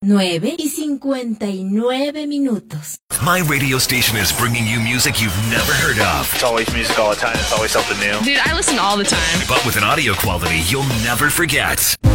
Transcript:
9:59. My radio station is bringing you music you've never heard of. It's always music all the time. It's always something new. Dude, I listen all the time. But with an audio quality you'll never forget.